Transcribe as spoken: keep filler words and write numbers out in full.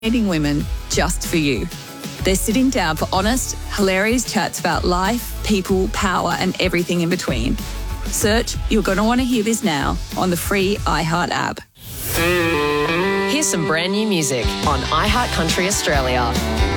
Dating women just for you. They're sitting down for honest, hilarious chats about life, people, power, and everything in between. Search You're Gonna Want to Hear This Now on the free iHeart app. Here's some brand new music on iHeart Country Australia.